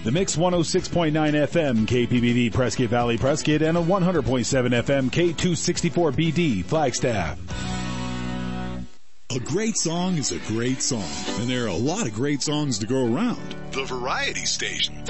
The Mix 106.9 FM KPBV Prescott Valley Prescott and a 100.7 FM K264BD Flagstaff. A great song is a great song, and there are a lot of great songs to go around. The Variety Station.